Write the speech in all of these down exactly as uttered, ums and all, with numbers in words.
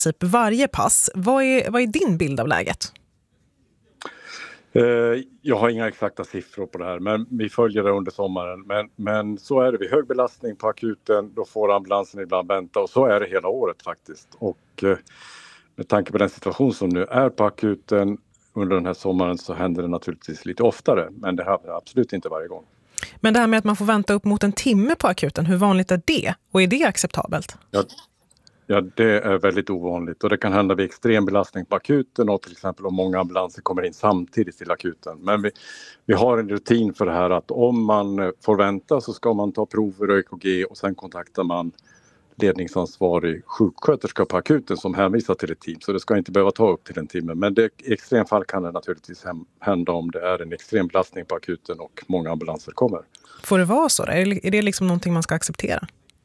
typ varje pass. Vad är, vad är din bild av läget? Jag har inga exakta siffror på det här, men vi följer det under sommaren. Men, men så är det, vid hög belastning på akuten, då får ambulansen ibland vänta, och så är det hela året faktiskt. Och med tanke på den situation som nu är på akuten under den här sommaren så händer det naturligtvis lite oftare, men det händer absolut inte varje gång. Men det här med att man får vänta upp mot en timme på akuten, hur vanligt är det? Och är det acceptabelt? Ja. Ja, det är väldigt ovanligt, och det kan hända vid extrem belastning på akuten och till exempel om många ambulanser kommer in samtidigt till akuten. Men vi, vi har en rutin för det här att om man får vänta så ska man ta prover och E K G och sen kontaktar man ledningsansvarig sjuksköterska på akuten som hänvisar till ett team. Så det ska inte behöva ta upp till en timme. Men det, i extrem fall kan det naturligtvis hända om det är en extrem belastning på akuten och många ambulanser kommer. Får det vara så? Är det liksom någonting man ska acceptera?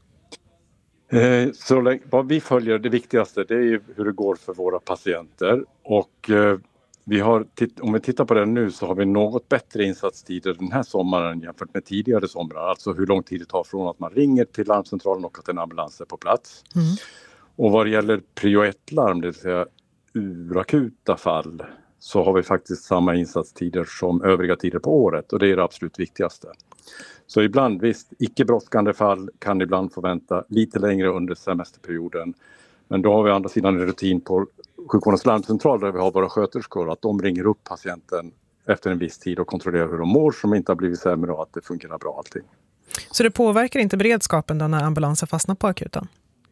Så vad vi följer, det viktigaste, det är ju hur det går för våra patienter, och eh, vi har, om vi tittar på det nu så har vi något bättre insatstider den här sommaren jämfört med tidigare somrar, alltså hur lång tid det tar från att man ringer till larmcentralen och att en ambulans är på plats. Mm. Och vad det gäller prio ett-larm, det vill säga urakuta fall, så har vi faktiskt samma insatstider som övriga tider på året, och det är det absolut viktigaste. Så ibland, visst, icke brådskande fall kan ibland få vänta lite längre under semesterperioden. Men då har vi å andra sidan en rutin på sjukvårdens larmcentral där vi har våra sköterskor, att de ringer upp patienten efter en viss tid och kontrollerar hur de mår, som inte har blivit sämre och att det fungerar bra allting. Så det påverkar inte beredskapen då när ambulanser fastnar på akuten?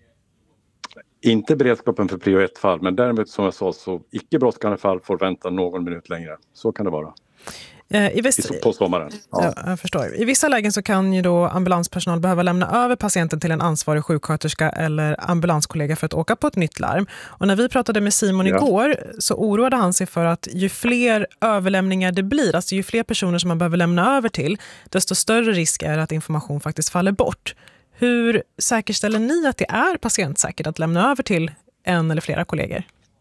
Inte beredskapen för prio ett-fall, men däremot som jag sa så icke brådskande fall får vänta någon minut längre. Så kan det vara. I viss... På sommaren. Ja. Ja, jag förstår. I vissa lägen så kan ju då ambulanspersonal behöva lämna över patienten till en ansvarig sjuksköterska eller ambulanskollega för att åka på ett nytt larm. Och när vi pratade med Simon ja. igår så oroade han sig för att ju fler överlämningar det blir, alltså ju fler personer som man behöver lämna över till, desto större risk är att information faktiskt faller bort. Hur säkerställer ni att det är patientsäkert att lämna över till en eller flera kollegor?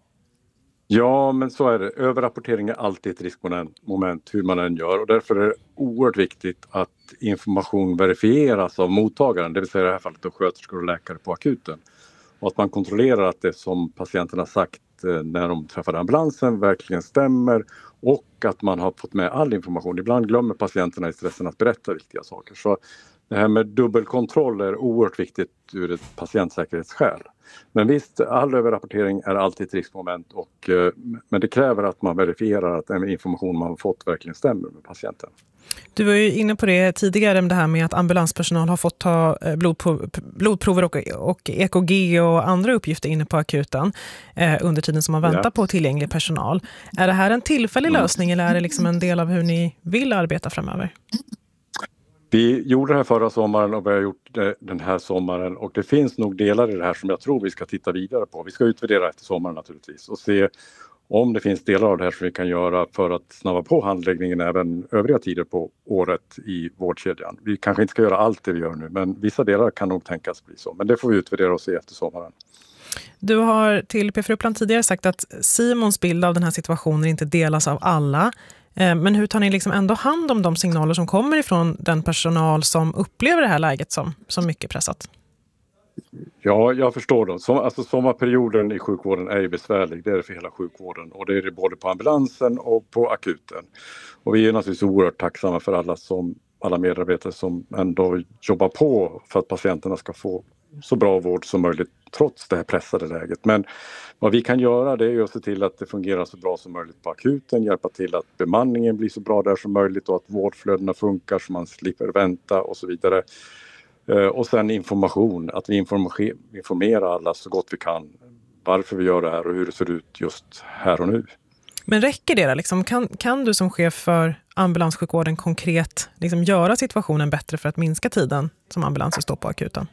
Ja, men så är det. Överrapportering är alltid ett riskmoment hur man än gör, och därför är det oerhört viktigt att information verifieras av mottagaren, det vill säga i det här fallet då sköterskor och läkare på akuten. Och att man kontrollerar att det som patienten har sagt när de träffade ambulansen verkligen stämmer, och att man har fått med all information. Ibland glömmer patienterna i stressen att berätta viktiga saker. Så det här med dubbelkontroll är oerhört viktigt ur ett patientsäkerhetsskäl. Men visst, all överrapportering är alltid ett riskmoment, och, men det kräver att man verifierar att den information man har fått verkligen stämmer med patienten. Du var ju inne på det tidigare, det här med att ambulanspersonal har fått ta blodprov, blodprover och, och E K G och andra uppgifter inne på akuten eh, under tiden som man väntar ja. på tillgänglig personal. Är det här en tillfällig mm. lösning, eller är det liksom en del av hur ni vill arbeta framöver? Vi gjorde det här förra sommaren och vi har gjort det den här sommaren, och det finns nog delar i det här som jag tror vi ska titta vidare på. Vi ska utvärdera efter sommaren naturligtvis och se om det finns delar av det här som vi kan göra för att snabba på handläggningen även övriga tider på året i vårdkedjan. Vi kanske inte ska göra allt det vi gör nu, men vissa delar kan nog tänkas bli så. Men det får vi utvärdera och se efter sommaren. Du har till P fyra Uppland tidigare sagt att Simons bild av den här situationen inte delas av alla. Men hur tar ni liksom ändå hand om de signaler som kommer ifrån den personal som upplever det här läget som, som mycket pressat? Ja, jag förstår det. Som, alltså, sommarperioden i sjukvården är ju besvärlig. Det är det för hela sjukvården. Och det är det både på ambulansen och på akuten. Och vi är naturligtvis oerhört tacksamma för alla, som, alla medarbetare som ändå jobbar på för att patienterna ska få så bra vård som möjligt trots det här pressade läget. Men vad vi kan göra, det är ju att se till att det fungerar så bra som möjligt på akuten. Hjälpa till att bemanningen blir så bra där som möjligt och att vårdflödena funkar så man slipper vänta och så vidare. Och sen information, att vi informerar alla så gott vi kan varför vi gör det här och hur det ser ut just här och nu. Men räcker det då? Liksom, kan, kan du som chef för ambulanssjukvården konkret liksom göra situationen bättre för att minska tiden som ambulanser står på akuten?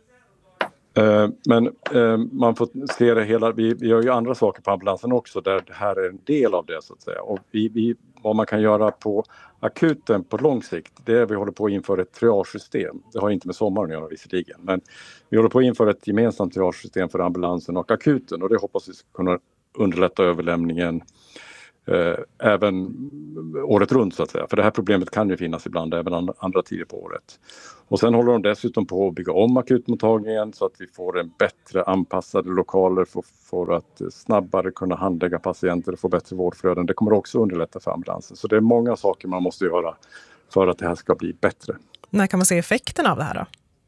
Men man får se det hela, vi, vi gör ju andra saker på ambulansen också där det här är en del av det så att säga. Och vi, vi, vad man kan göra på akuten på lång sikt, det är att vi håller på att införa ett triagesystem. Det har inte med sommaren att göra visserligen, men vi håller på att införa ett gemensamt triagesystem för ambulansen och akuten, och det hoppas vi ska kunna underlätta överlämningen eh, även året runt så att säga. För det här problemet kan ju finnas ibland även andra, andra tider på året. Och sen håller de dessutom på att bygga om akutmottagningen så att vi får en bättre anpassade lokaler för, för att snabbare kunna handlägga patienter och få bättre vårdflöden. Det kommer också underlätta för ambulansen. Så det är många saker man måste göra för att det här ska bli bättre. När kan man se effekten av det här då?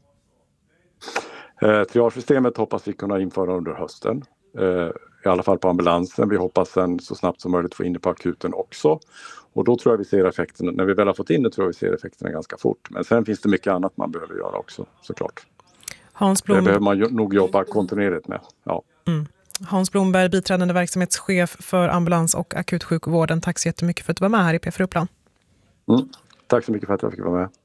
Eh, triagesystemet hoppas vi kunna införa under hösten. Eh, I alla fall på ambulansen. Vi hoppas sen så snabbt som möjligt få in det på akuten också. Och då tror jag vi ser effekterna. När vi väl har fått in det tror jag vi ser effekterna ganska fort. Men sen finns det mycket annat man behöver göra också såklart. Hans Blom... Det behöver man nog jobba kontinuerligt med. Ja. Mm. Hans Blomberg, biträdande verksamhetschef för ambulans- och akutsjukvården. Tack så jättemycket för att du var med här i P fyra Uppland. Mm. Tack så mycket för att jag fick vara med.